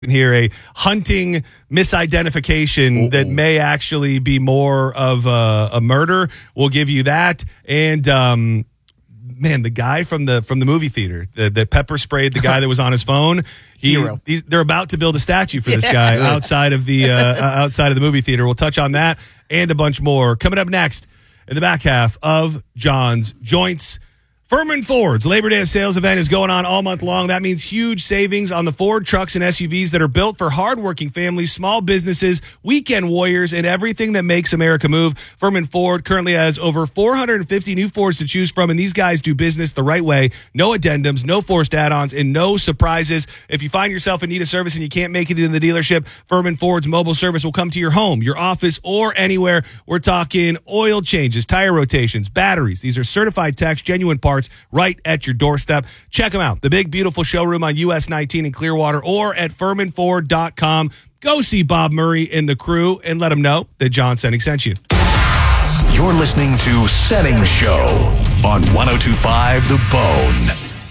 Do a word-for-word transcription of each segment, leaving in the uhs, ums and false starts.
here a hunting misidentification Ooh. that may actually be more of a, a murder. We'll give you that. And um, man, the guy from the from the movie theater that, that pepper sprayed the guy that was on his phone. He, Hero. he's, they're about to build a statue for this Yeah. guy Good. outside of the uh, outside of the movie theater. We'll touch on that and a bunch more coming up next in the back half of John's Joints. Furman Ford's Labor Day sales event is going on all month long. That means huge savings on the Ford trucks and S U Vs that are built for hardworking families, small businesses, weekend warriors, and everything that makes America move. Furman Ford currently has over four hundred fifty new Fords to choose from, and these guys do business the right way. No addendums, no forced add-ons, and no surprises. If you find yourself in need of service and you can't make it into the dealership, Furman Ford's mobile service will come to your home, your office, or anywhere. We're talking oil changes, tire rotations, batteries. These are certified techs, genuine parts, right at your doorstep. Check them out. The big, beautiful showroom on U S nineteen in Clearwater or at furman ford dot com. Go see Bob Murray and the crew and let them know that John Senning sent you. You're listening to Senning Show on one oh two point five The Bone.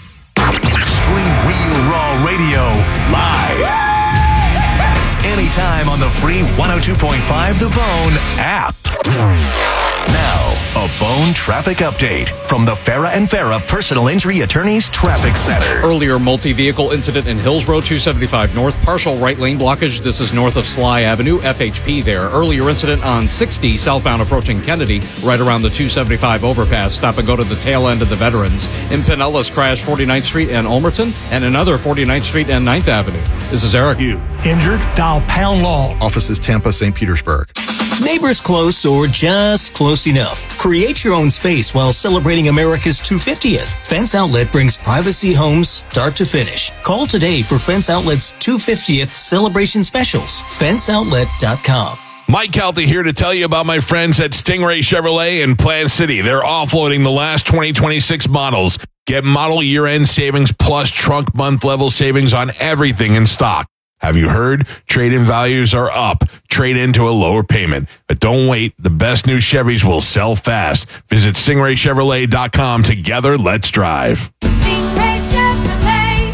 Stream Real Raw Radio live. Anytime on the free one oh two point five The Bone app. Now, a Bone traffic update from the Farah and Farah Personal Injury Attorneys Traffic Center. Earlier multi-vehicle incident in Hillsborough, two seventy-five north, partial right lane blockage. This is north of Sly Avenue, F H P there. Earlier incident on sixty southbound approaching Kennedy, right around the two seventy-five overpass. Stop and go to the tail end of the Veterans. In Pinellas, crash forty-ninth Street and Ulmerton, and another forty-ninth Street and ninth Avenue. This is Eric. You injured? Dial Pound Law. Offices Tampa, Saint Petersburg. Neighbors close or just close enough. Create your own space while celebrating America's two hundred fiftieth. Fence Outlet brings privacy homes start to finish. Call today for Fence Outlet's two hundred fiftieth celebration specials. fence outlet dot com. Mike Calty here to tell you about my friends at Stingray Chevrolet in Plant City. They're offloading the last twenty twenty-six models. Get model year-end savings plus trunk month level savings on everything in stock. Have you heard? Trade-in values are up. Trade into a lower payment. But don't wait. The best new Chevys will sell fast. Visit stingray chevrolet dot com. Together, let's drive. Stingray Chevrolet.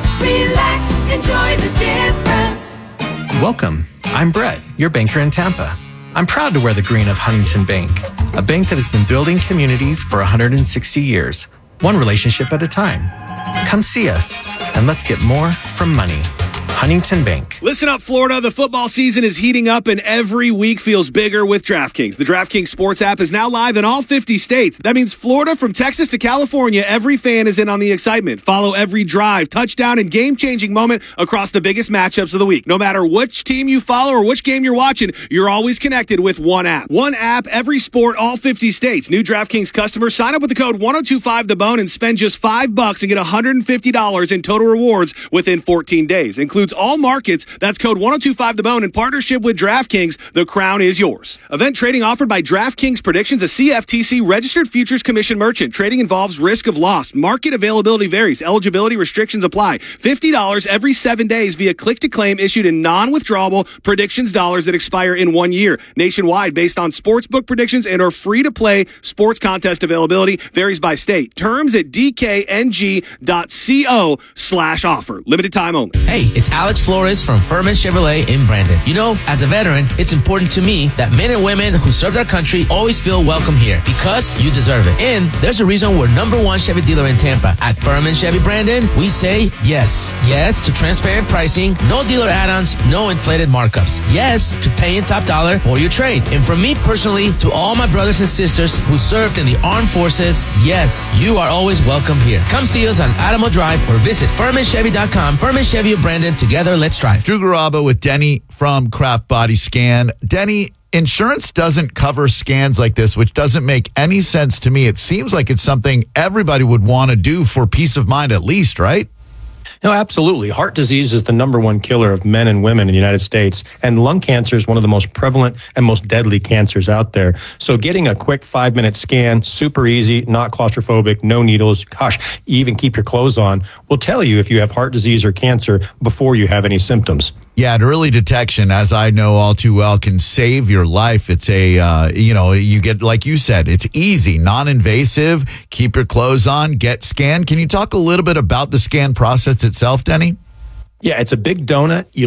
Relax. Enjoy the difference. Welcome. I'm Brett, your banker in Tampa. I'm proud to wear the green of Huntington Bank, a bank that has been building communities for one hundred sixty years, one relationship at a time. Come see us, and let's get more from money. Huntington Bank. Listen up, Florida. The football season is heating up, and every week feels bigger with DraftKings. The DraftKings Sports app is now live in all fifty states. That means Florida, from Texas to California, every fan is in on the excitement. Follow every drive, touchdown, and game-changing moment across the biggest matchups of the week. No matter which team you follow or which game you're watching, you're always connected with one app. One app, every sport, all fifty states. New DraftKings customers sign up with the code one oh two five the bone and spend just five bucks and get one hundred fifty dollars in total rewards within fourteen days. Includes all markets. That's code one oh two five the bone in partnership with DraftKings. The crown is yours. Event trading offered by DraftKings Predictions, a C F T C registered futures commission merchant. Trading involves risk of loss. Market availability varies. Eligibility restrictions apply. fifty dollars every seven days via click-to-claim issued in non-withdrawable predictions dollars that expire in one year. Nationwide based on sportsbook predictions and are free-to-play sports contest availability. Varies by state. Terms at d k n g dot co slash offer. Limited time only. Hey, it's Alex Flores from Furman Chevrolet in Brandon. You know, as a veteran, it's important to me that men and women who served our country always feel welcome here because you deserve it. And there's a reason we're number one Chevy dealer in Tampa. At Furman Chevy Brandon, we say yes. Yes to transparent pricing, no dealer add-ons, no inflated markups. Yes to paying top dollar for your trade. And from me personally to all my brothers and sisters who served in the armed forces, yes, you are always welcome here. Come see us on Adamo Drive or visit furman chevy dot com. Furman Chevy of Brandon. Together, let's drive. Drew Garabo with Denny from Craft Body Scan. Denny, insurance doesn't cover scans like this, which doesn't make any sense to me. It seems like it's something everybody would want to do for peace of mind at least, right? No, absolutely. Heart disease is the number one killer of men and women in the United States, and lung cancer is one of the most prevalent and most deadly cancers out there. So getting a quick five-minute scan, super easy, not claustrophobic, no needles, gosh, you even keep your clothes on, will tell you if you have heart disease or cancer before you have any symptoms. Yeah, and early detection, as I know all too well, can save your life. It's a, uh, you know, you get, like you said, it's easy, non-invasive, keep your clothes on, get scanned. Can you talk a little bit about the scan process itself, Denny? Yeah, it's a big donut. You